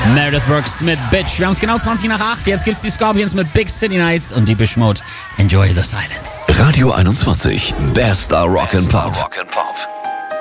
Meredith Brooks mit Bitch. Wir haben es genau 20 nach 8. Jetzt gibt's die Scorpions mit Big City Nights und die Depeche Mode. Enjoy the silence. Radio 21. Bester Rock and Pop.